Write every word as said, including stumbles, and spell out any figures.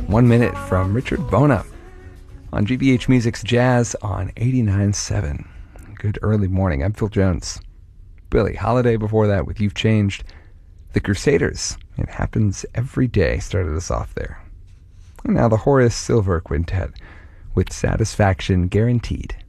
One Minute from Richard Bona on G B H Music's Jazz on eighty-nine point seven. Good early morning. I'm Phil Jones. Billie Holiday before that with You've Changed. The Crusaders, It Happens Every Day, started us off there. And now the Horace Silver Quintet with Satisfaction Guaranteed.